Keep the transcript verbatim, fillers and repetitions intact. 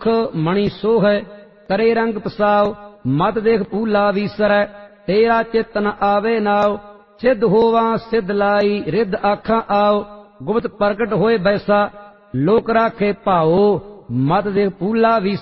मुख मणि सोहै, करे रंग पसाओ मत देख पूला वीसरै, तेरा चित न आवे नाव, सिद्ध होवा सिद्ध लाई रिद्ध आखा आओ, गुप्त प्रगट होए बैसा लोक राखे भाओ, मत देख पूला वीसरै।